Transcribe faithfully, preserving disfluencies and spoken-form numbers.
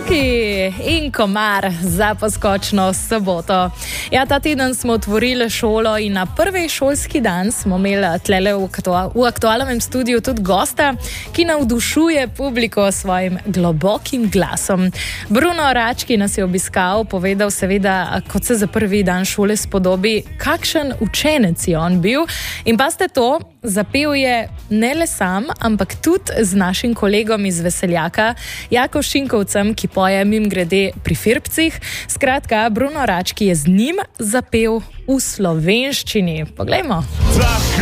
Luki in Komar za poskočno soboto. Ja, ta teden smo otvorili šolo in na prvi šolski dan smo imeli tlele v, aktual, v aktualnem studiu tudi gosta, ki navdušuje publiko s svojim globokim glasom. Bruno Rački nas je obiskal, povedal seveda, kot se za prvi dan šole spodobi, kakšen učenec je on bil. In pa ste to, zapel je ne le sam, ampak tudi z našim kolegom iz Veseljaka, Jako Šinkovcem, ki poje mimogrede pri Firbcih. Skratka, Bruno Rački je z njim zapel v slovenščini. Poglejmo.